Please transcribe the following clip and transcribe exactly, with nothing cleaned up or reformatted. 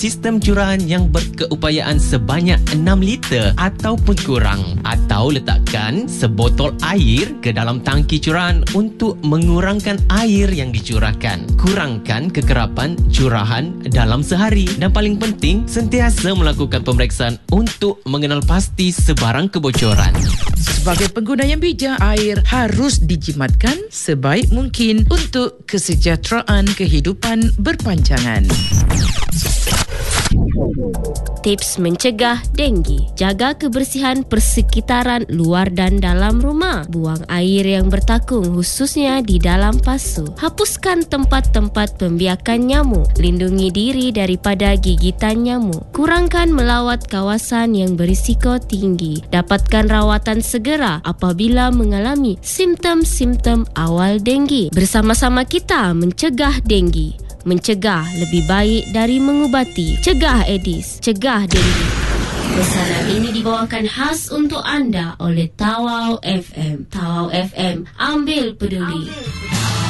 sistem curahan yang berkeupayaan sebanyak enam liter ataupun kurang, atau letakkan sebotol air ke dalam tangki curahan untuk mengurangkan air yang dicurahkan. Kurangkan kekerapan curahan dalam sehari, dan paling penting sentiasa melakukan pemeriksaan untuk mengenal pasti sebarang kebocoran. Sebagai pengguna yang bijak, air harus dijimatkan sebaik mungkin untuk kesejahteraan kehidupan berpanjangan. Tips mencegah denggi. Jaga kebersihan persekitaran luar dan dalam rumah. Buang air yang bertakung khususnya di dalam pasu. Hapuskan tempat-tempat pembiakan nyamuk. Lindungi diri daripada gigitan nyamuk. Kurangkan melawat kawasan yang berisiko tinggi. Dapatkan rawatan segera apabila mengalami simptom-simptom awal denggi. Bersama-sama kita mencegah denggi. Mencegah lebih baik dari mengubati. Cegah Aedes, cegah denggi. Pesanan ini dibawakan khas untuk anda oleh Tawau F M. Tawau F M, ambil peduli. Ambil.